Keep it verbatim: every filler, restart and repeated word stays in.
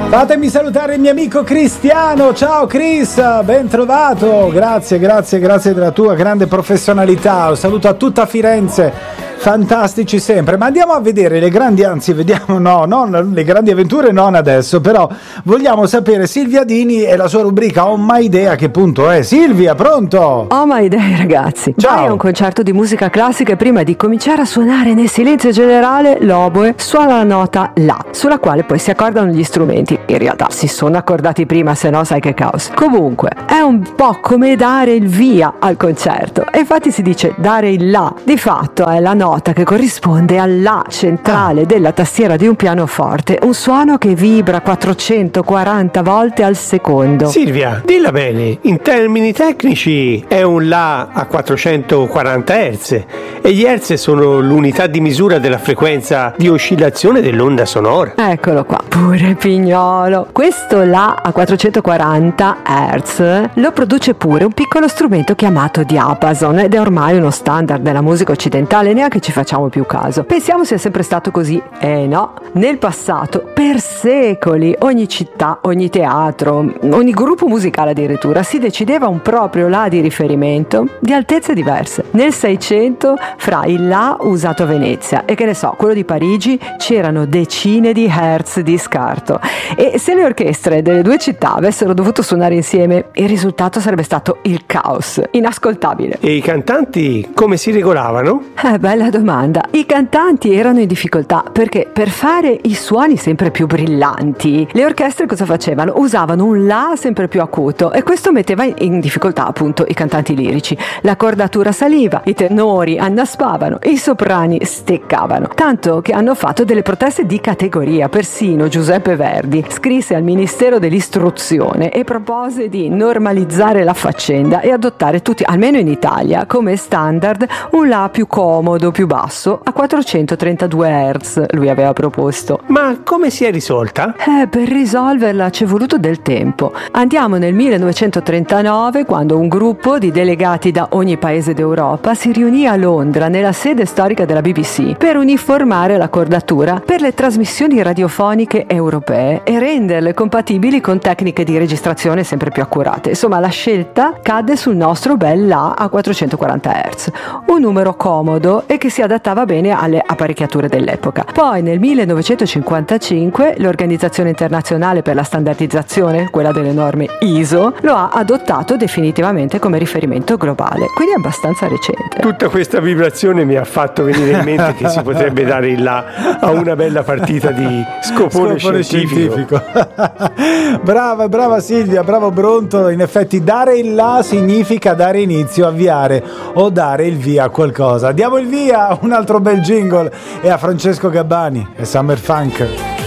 Fatemi salutare il mio amico Cristiano. Ciao Chris, ben trovato. Grazie, grazie, grazie della tua grande professionalità. Un saluto a tutta Firenze. Fantastici sempre, ma andiamo a vedere le grandi, anzi vediamo, no, non le grandi avventure, non adesso, però vogliamo sapere Silvia Dini e la sua rubrica Ho mai idea, che punto è? Silvia, pronto? Ho mai idea, ragazzi. Ciao. Vai a un concerto di musica classica e prima di cominciare a suonare nel silenzio generale l'oboe suona la nota La, sulla quale poi si accordano gli strumenti. In realtà si sono accordati prima, se no sai che caos. Comunque, è un po' come dare il via al concerto, e infatti si dice dare il La. Di fatto è la nota che corrisponde al La centrale della tastiera di un pianoforte, un suono che vibra quattrocentoquaranta volte al secondo. Silvia, dilla bene, in termini tecnici è un La a quattrocentoquaranta hertz e gli hertz sono l'unità di misura della frequenza di oscillazione dell'onda sonora. Eccolo qua, pure Pignolo. Questo La a quattrocentoquaranta hertz lo produce pure un piccolo strumento chiamato diapason, ed è ormai uno standard della musica occidentale, neanche ci facciamo più caso. Pensiamo sia sempre stato così? Eh no. Nel passato, per secoli, ogni città, ogni teatro, ogni gruppo musicale addirittura si decideva un proprio La di riferimento di altezze diverse. Nel Seicento, fra il La usato a Venezia e che ne so, quello di Parigi, c'erano decine di hertz di scarto, e se le orchestre delle due città avessero dovuto suonare insieme, il risultato sarebbe stato il caos, inascoltabile. E i cantanti come si regolavano? Eh, bella domanda. I cantanti erano in difficoltà perché per fare i suoni sempre più brillanti le orchestre cosa facevano? Usavano un La sempre più acuto, e questo metteva in difficoltà appunto i cantanti lirici. La cordatura saliva, i tenori annaspavano, i soprani steccavano, tanto che hanno fatto delle proteste di categoria. Persino Giuseppe Verdi scrisse al Ministero dell'Istruzione e propose di normalizzare la faccenda e adottare tutti, almeno in Italia, come standard un La più comodo, più basso, a quattrocentotrentadue hertz, lui aveva proposto. Ma come si è risolta? Eh, per risolverla ci è voluto del tempo. Andiamo nel millenovecentotrentanove, quando un gruppo di delegati da ogni paese d'Europa si riunì a Londra, nella sede storica della B B C, per uniformare la cordatura per le trasmissioni radiofoniche europee e renderle compatibili con tecniche di registrazione sempre più accurate. Insomma, la scelta cadde sul nostro bel La a quattrocentoquaranta hertz, un numero comodo e che si adattava bene alle apparecchiature dell'epoca. Poi nel millenovecentocinquantacinque l'Organizzazione Internazionale per la Standardizzazione, quella delle norme I S O, lo ha adottato definitivamente come riferimento globale, quindi è abbastanza recente. Tutta questa vibrazione mi ha fatto venire in mente che si potrebbe dare il La a una bella partita di scopone, scopone scientifico. scientifico. Brava, brava Silvia, bravo Bronto. In effetti dare il La significa dare inizio, avviare o dare il via a qualcosa. Diamo il via a un altro bel jingle e a Francesco Gabbani e Summer Funk.